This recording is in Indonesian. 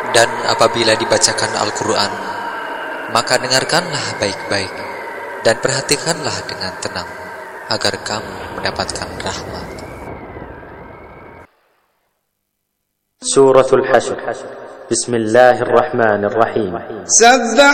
Dan apabila dibacakan Al-Quran, maka dengarkanlah baik-baik dan perhatikanlah dengan tenang, agar kamu mendapatkan rahmat. Suratul Hasyr. Bismillahirrahmanirrahim.